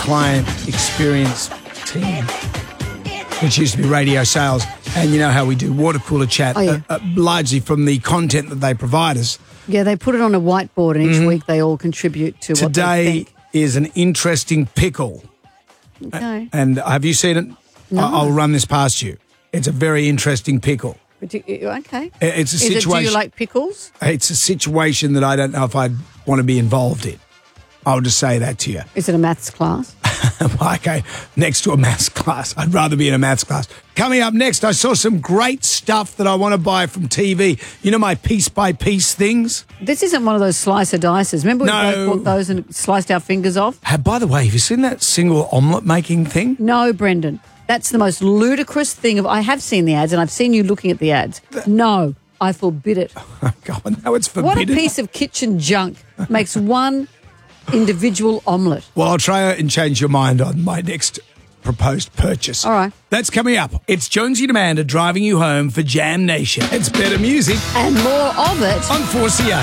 client experience team, which used to be radio sales. And you know how we do water cooler chat, largely from the content that they provide us. Yeah, they put it on a whiteboard, and each week they all contribute to what they think. Today is an interesting pickle. Okay. And have you seen it? No. I'll run this past you. It's a very interesting pickle. Okay. It's a situation. Do you like pickles? It's a situation that I don't know if I'd want to be involved in. I'll just say that to you. Is it a maths class? Okay, next to a maths class. I'd rather be in a maths class. Coming up next, I saw some great stuff that I want to buy from TV. You know my piece-by-piece things? This isn't one of those slicer dices. Remember we both bought those and sliced our fingers off? By the way, have you seen that single omelette making thing? No, Brendan. That's the most ludicrous thing. I have seen the ads, and I've seen you looking at the ads. No, I forbid it. Oh, God, now it's forbidden. What a piece of kitchen junk makes one individual omelette. Well, I'll try and change your mind on my next proposed purchase. All right. That's coming up. It's Jonesy and Amanda driving you home for Jam Nation. It's better music. And more of it on 4CR.